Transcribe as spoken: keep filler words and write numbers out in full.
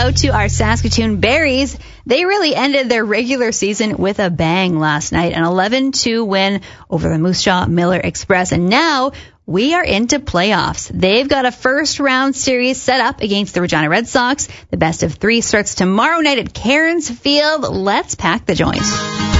out to our Saskatoon Berries. They really ended their regular season with a bang last night, an eleven two win over the Moose Jaw Miller Express. And now we are into playoffs. They've got a first-round series set up against the Regina Red Sox. The best of three starts tomorrow night at Cairns Field. Let's pack the joint.